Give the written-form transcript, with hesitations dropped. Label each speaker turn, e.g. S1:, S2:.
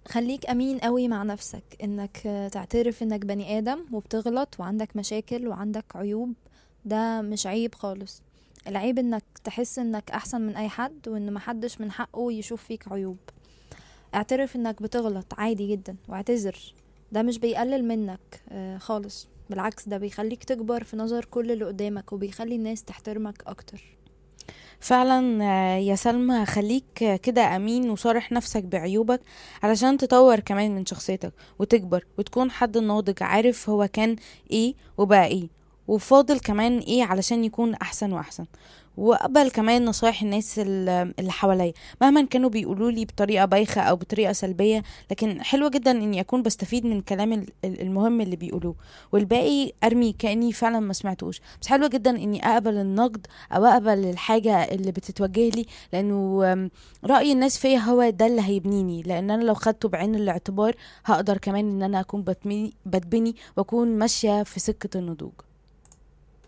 S1: خليك امين قوي مع نفسك، انك تعترف انك بني ادم وبتغلط وعندك مشاكل وعندك عيوب. ده مش عيب خالص. العيب انك تحس انك احسن من اي حد وان محدش من حقه يشوف فيك عيوب. اعترف انك بتغلط عادي جدا واعتذر. ده مش بيقلل منك خالص، بالعكس ده بيخليك تكبر في نظر كل اللي قدامك وبيخلي الناس تحترمك اكتر.
S2: فعلا. يا سلمى، خليك كده أمين وصارح نفسك بعيوبك علشان تطور كمان من شخصيتك وتكبر وتكون حد ناضج عارف هو كان ايه وبقى ايه وفاضل كمان ايه علشان يكون أحسن وأحسن. وأقبل كمان نصايح الناس اللي حواليا مهما كانوا بيقولوا لي بطريقة بايخة أو بطريقة سلبية، لكن حلوة جدا إني أكون بستفيد من كلام المهم اللي بيقولوه، والباقي أرمي كأني فعلا ما سمعتوش. بس حلوة جدا إني أقبل النقد او اقبل الحاجة اللي بتتوجه لي، لانه رأي الناس فيا هو ده اللي هيبنيني، لان انا لو خدته بعين الاعتبار هقدر كمان ان انا اكون بتبني واكون ماشية في سكة النضوج.